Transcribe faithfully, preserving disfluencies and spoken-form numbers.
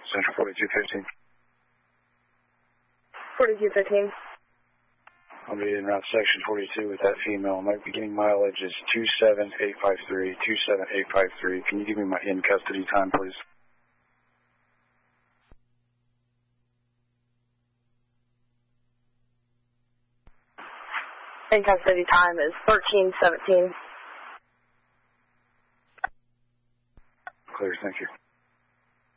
Central forty-two fifteen. forty-two fifteen. I'll be in route section forty-two with that female. My beginning mileage is two seven eight five three, two seven eight five three. Can you give me my in-custody time, please? In-custody time is thirteen seventeen. Clear, thank you.